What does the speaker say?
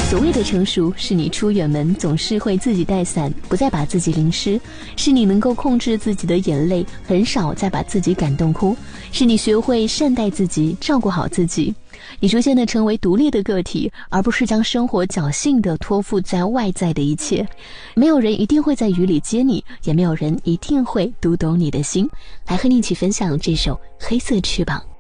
所谓的成熟，是你出远门总是会自己带伞，不再把自己淋湿；是你能够控制自己的眼泪，很少再把自己感动哭；是你学会善待自己，照顾好自己。你逐渐地成为独立的个体，而不是将生活侥幸地托付在外在的一切。没有人一定会在雨里接你，也没有人一定会读懂你的心。来和你一起分享这首《黑色翅膀》。